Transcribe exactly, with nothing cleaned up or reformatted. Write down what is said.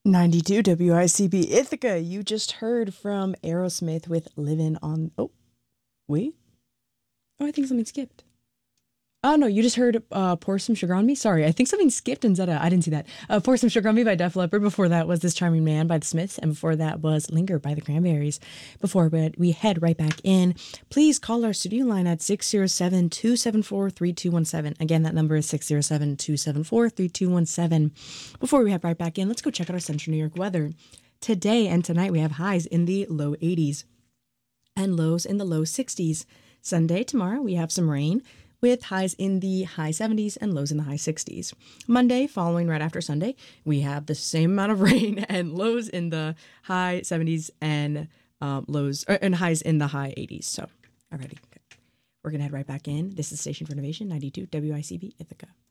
ninety-two W I C B Ithaca. You just heard from Aerosmith with Living on. Oh, wait. Oh, I think something skipped. Oh, no, you just heard uh, Pour Some Sugar on Me. Sorry, I think something skipped in Zeta. I didn't see that. Uh, Pour Some Sugar on Me by Def Leppard. Before that was This Charming Man by The Smiths. And before that was Linger by The Cranberries. Before we head right back in, please call our studio line at six oh seven, two seven four, three two one seven. Again, that number is six oh seven, two seven four, three two one seven. Before we head right back in, let's go check out our Central New York weather. Today and tonight, we have highs in the low eighties and lows in the low sixties. Sunday, tomorrow, we have some rain, with highs in the high seventies and lows in the high sixties. Monday, following right after Sunday, we have the same amount of rain and lows in the high seventies and um, lows or, and highs in the high eighties. So, alrighty, we're gonna head right back in. This is Station for Innovation, ninety-two W I C B Ithaca.